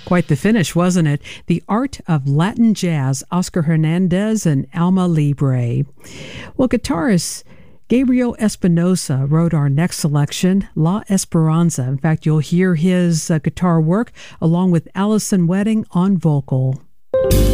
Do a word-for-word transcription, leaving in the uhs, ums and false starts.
Quite the finish, wasn't it? The Art of Latin Jazz, Oscar Hernandez and Alma Libre. Well, guitarist Gabriel Espinosa wrote our next selection, La Esperanza. In fact, you'll hear his uh, guitar work along with Allison Wedding on vocal.